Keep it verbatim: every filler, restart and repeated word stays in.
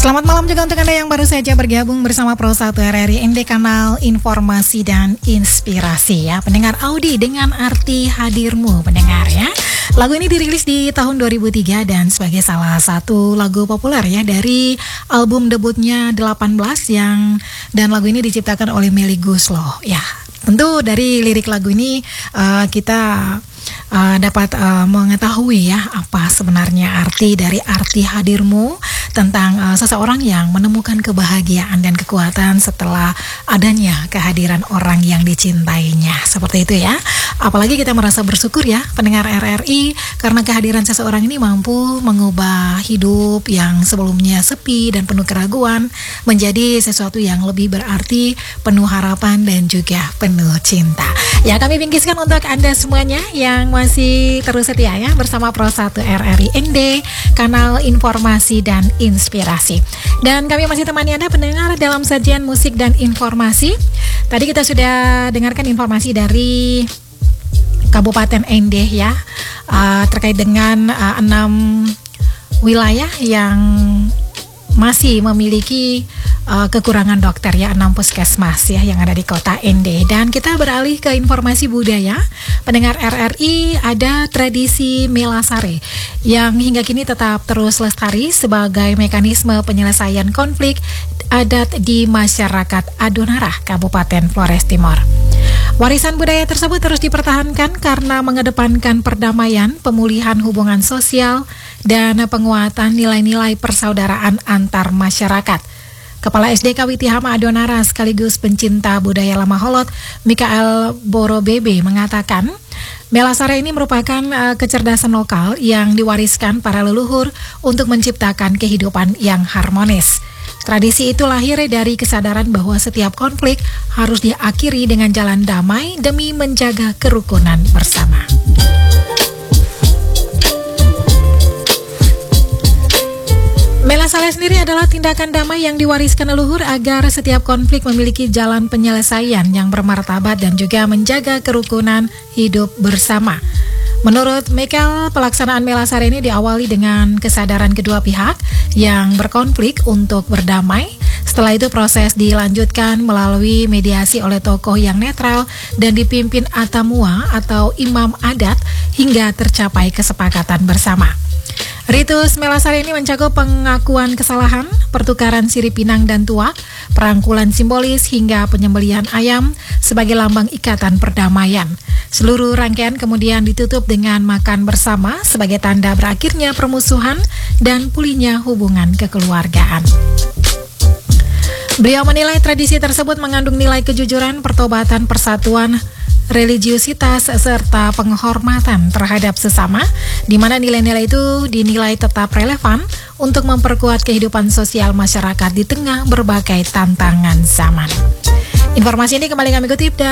Selamat malam juga untuk Anda yang baru saja bergabung bersama Pro satu R R I N D, kanal informasi dan inspirasi ya. Pendengar Audi dengan arti hadirmu, pendengar ya. Lagu ini dirilis di tahun dua ribu tiga dan sebagai salah satu lagu populer ya dari album debutnya delapan belas yang dan lagu ini diciptakan oleh Melly Goeslaw ya. Tentu dari lirik lagu ini uh, kita uh, dapat uh, mengetahui ya apa sebenarnya arti dari arti hadirmu, tentang uh, seseorang yang menemukan kebahagiaan dan kekuatan setelah adanya kehadiran orang yang dicintainya. Seperti itu ya. Apalagi kita merasa bersyukur ya pendengar R R I, karena kehadiran seseorang ini mampu mengubah hidup yang sebelumnya sepi dan penuh keraguan menjadi sesuatu yang lebih berarti, penuh harapan dan juga penuh cinta. Ya, kami bingkiskan untuk Anda semuanya yang masih terus setia ya bersama Pro satu R R I N D, kanal informasi dan inspirasi. Dan kami masih temani Anda pendengar dalam sajian musik dan informasi. Tadi kita sudah dengarkan informasi dari Kabupaten N D ya, uh, terkait dengan uh, enam wilayah yang masih memiliki uh, kekurangan dokter ya, enam puskesmas ya yang ada di kota N D. Dan kita beralih ke informasi budaya. Pendengar R R I, ada tradisi Melasare yang hingga kini tetap terus lestari sebagai mekanisme penyelesaian konflik adat di masyarakat Adonarah, Kabupaten Flores Timur. Warisan budaya tersebut terus dipertahankan karena mengedepankan perdamaian, pemulihan hubungan sosial, dan penguatan nilai-nilai persaudaraan antar masyarakat. Kepala S D K Witihama Adonarah sekaligus pencinta budaya Lama Holot, Mikael Borobebe, mengatakan Melasare ini merupakan uh, kecerdasan lokal yang diwariskan para leluhur untuk menciptakan kehidupan yang harmonis. Tradisi itu lahir dari kesadaran bahwa setiap konflik harus diakhiri dengan jalan damai demi menjaga kerukunan bersama. Melasare sendiri adalah tindakan damai yang diwariskan leluhur agar setiap konflik memiliki jalan penyelesaian yang bermartabat dan juga menjaga kerukunan hidup bersama. Menurut Michael, pelaksanaan Melasare ini diawali dengan kesadaran kedua pihak yang berkonflik untuk berdamai. Setelah itu proses dilanjutkan melalui mediasi oleh tokoh yang netral dan dipimpin atamua atau imam adat hingga tercapai kesepakatan bersama. Ritus Melasare ini mencakup pengakuan kesalahan, pertukaran sirip pinang dan tuak, perangkulan simbolis hingga penyembelihan ayam sebagai lambang ikatan perdamaian. Seluruh rangkaian kemudian ditutup dengan makan bersama sebagai tanda berakhirnya permusuhan dan pulihnya hubungan kekeluargaan. Beliau menilai tradisi tersebut mengandung nilai kejujuran, pertobatan, persatuan, religiusitas, serta penghormatan terhadap sesama, di mana nilai-nilai itu dinilai tetap relevan untuk memperkuat kehidupan sosial masyarakat di tengah berbagai tantangan zaman. Informasi ini kembali kami kutip dari